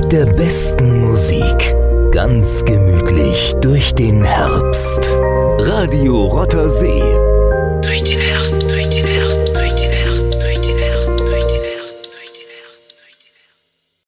der besten Musik. Ganz gemütlich durch den Herbst. Radio Rotter See.